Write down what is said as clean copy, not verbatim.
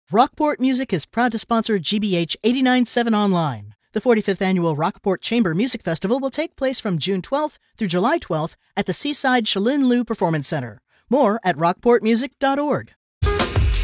Rockport Music is proud to sponsor GBH 89.7 Online. The 45th Annual Rockport Chamber Music Festival will take place from June 12th through July 12th at the Seaside Shalin Liu Performance Center. More at rockportmusic.org.